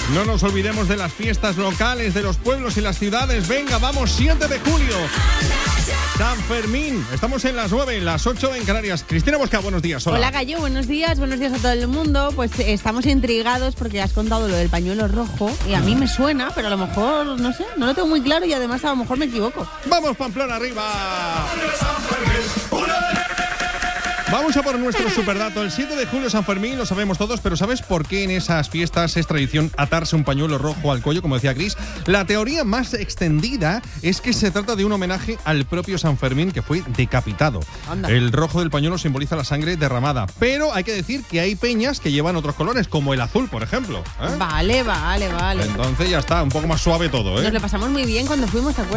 No nos olvidemos de las fiestas locales, de los pueblos y las ciudades. Venga, vamos, 7 de julio. San Fermín. Estamos en las 9, las 8 en Canarias. Cristina Bosca, buenos días. Hola. Hola, Gallo, buenos días a todo el mundo. Pues estamos intrigados porque has contado lo del pañuelo rojo y a mí me suena, pero a lo mejor, no sé, no lo tengo muy claro y además a lo mejor me equivoco. ¡Vamos, Pamplona, arriba! Vamos a por nuestro superdato. El 7 de julio, San Fermín, lo sabemos todos, pero ¿sabes por qué en esas fiestas es tradición atarse un pañuelo rojo al cuello, como decía Cris? La teoría más extendida es que se trata de un homenaje al propio San Fermín, que fue decapitado. Anda. El rojo del pañuelo simboliza la sangre derramada, pero hay que decir que hay peñas que llevan otros colores, como el azul, por ejemplo. Vale. Entonces ya está, un poco más suave todo, ¿eh? Nos lo pasamos muy bien cuando fuimos, ¿te acuerdas?